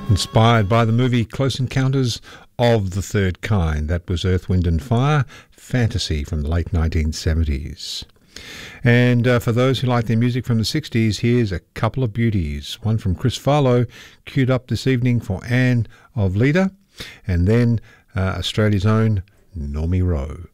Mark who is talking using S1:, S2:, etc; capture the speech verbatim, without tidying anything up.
S1: Inspired by the movie Close Encounters of the Third Kind. That was Earth, Wind and Fire, Fantasy from the late nineteen seventies. And uh, for those who like their music from the sixties, here's a couple of beauties. One from Chris Farlow, queued up this evening for Anne of Leda, and then uh, Australia's own Normie Rowe.